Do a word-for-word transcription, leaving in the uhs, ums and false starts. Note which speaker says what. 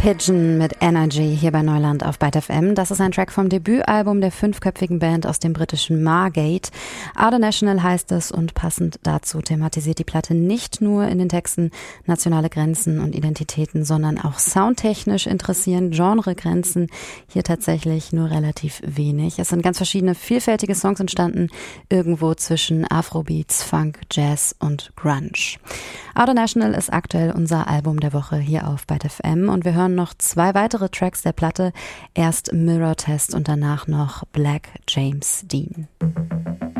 Speaker 1: Pigeon mit Energy hier bei Neuland auf Byte F M. Das ist ein Track vom Debütalbum der fünfköpfigen Band aus dem britischen Margate. Are the National heißt es und passend dazu thematisiert die Platte nicht nur in den Texten nationale Grenzen und Identitäten, sondern auch soundtechnisch interessieren Genregrenzen hier tatsächlich nur relativ wenig. Es sind ganz verschiedene vielfältige Songs entstanden, irgendwo zwischen Afrobeats, Funk, Jazz und Grunge. Are the National ist aktuell unser Album der Woche hier auf Byte F M und wir hören noch zwei weitere Tracks der Platte. Erst Mirror Test und danach noch Black James Dean.